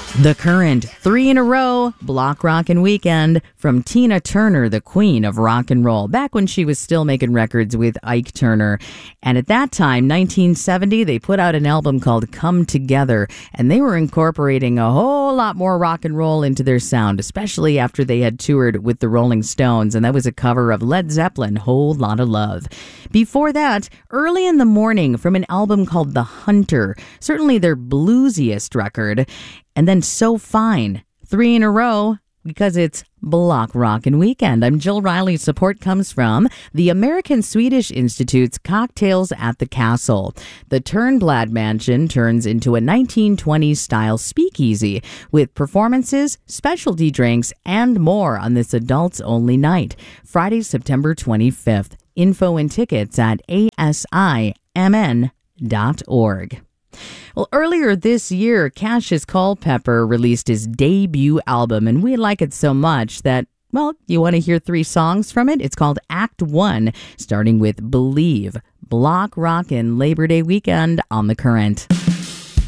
The Current, 3 in a row, Block Rockin' Weekend from Tina Turner, the queen of rock and roll, back when she was still making records with Ike Turner. And at that time, 1970, they put out an album called Come Together, and they were incorporating a whole lot more rock and roll into their sound, especially after they had toured with the Rolling Stones, and that was a cover of Led Zeppelin, Whole Lotta Love. Before that, Early in the Morning from an album called The Hunter, certainly their bluesiest record. And then So Fine, 3 in a row, because it's Block Rockin' Weekend. I'm Jill Riley. Support comes from the American Swedish Institute's Cocktails at the Castle. The Turnblad Mansion turns into a 1920s-style speakeasy with performances, specialty drinks, and more on this adults-only night, Friday, September 25th. Info and tickets at asimn.org. Well, earlier this year, Cassius Culpepper released his debut album, and we like it so much that, well, you want to hear 3 songs from it? It's called Act 1, starting with Believe. Block Rockin' Labor Day weekend on The Current.